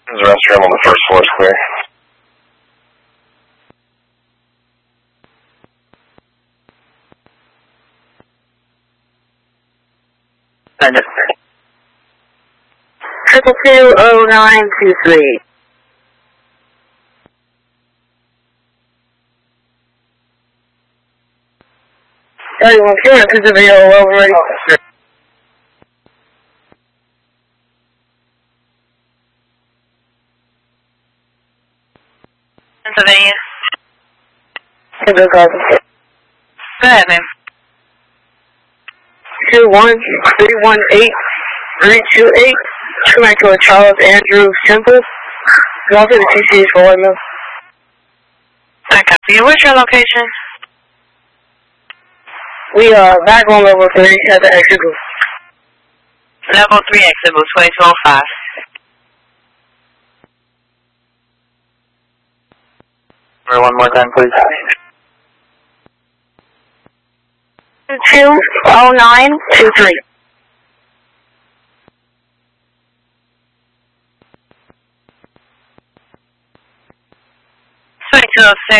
There's a restroom on the first floor is clear. Triple 20923. Everyone, here in Pennsylvania, over ready. Pennsylvania. Go ahead, ma'am. 21318-328. Connect to Charles Andrew Temple. Go to the TCH for right now. I copy you. What's your location? We are back on level 3 at the exit booth. Level 3 exit booth, 2205. One more time, please. 20923. .206.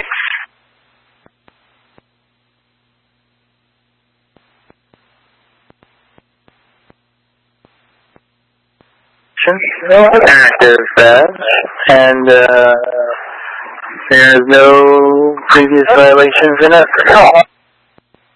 Active badge, and there is no previous violations in it.